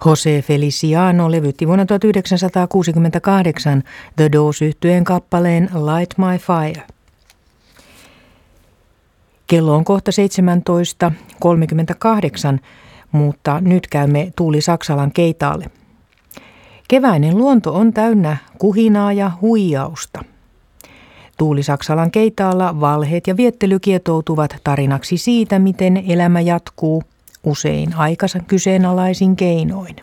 Jose Feliciano levytti vuonna 1968 The Doors-yhtyeen kappaleen Light My Fire. Kello on kohta 17.38, mutta nyt käymme Tuuli Saksalan keitaalle. Keväinen luonto on täynnä kuhinaa ja huijausta. Tuuli Saksalan keitaalla valheet ja viettely kietoutuvat tarinaksi siitä, miten elämä jatkuu, usein aikansa kyseenalaisin keinoin.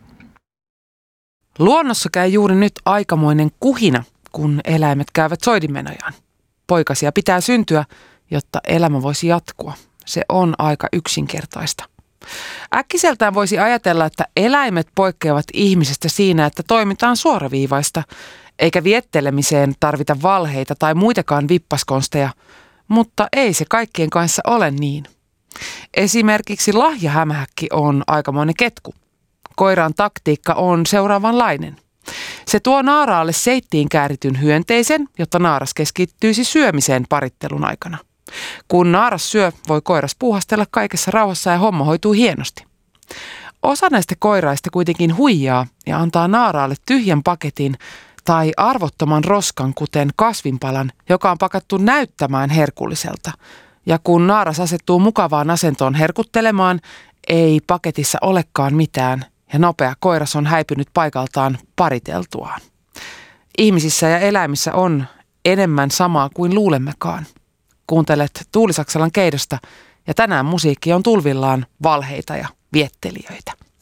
Luonnossa käy juuri nyt aikamoinen kuhina, kun eläimet käyvät soidinmenojaan. Poikasia pitää syntyä, jotta elämä voisi jatkua. Se on aika yksinkertaista. Äkkiseltään voisi ajatella, että eläimet poikkeavat ihmisestä siinä, että toimitaan suoraviivaista, eikä viettelemiseen tarvita valheita tai muitakaan vippaskonsteja, mutta ei se kaikkien kanssa ole niin. Esimerkiksi lahjahämähäkki on aikamoinen ketku. Koiran taktiikka on seuraavanlainen. Se tuo naaraalle seittiin käärityn hyönteisen, jotta naaras keskittyisi syömiseen parittelun aikana. Kun naaras syö, voi koiras puuhastella kaikessa rauhassa ja homma hoituu hienosti. Osa näistä koiraista kuitenkin huijaa ja antaa naaraalle tyhjän paketin tai arvottoman roskan, kuten kasvinpalan, joka on pakattu näyttämään herkulliselta. Ja kun naaras asettuu mukavaan asentoon herkuttelemaan, ei paketissa olekaan mitään ja nopea koiras on häipynyt paikaltaan pariteltuaan. Ihmisissä ja eläimissä on enemmän samaa kuin luulemmekaan. Kuuntelet Tuuli Saksalan keidosta ja tänään musiikki on tulvillaan valheita ja viettelijöitä.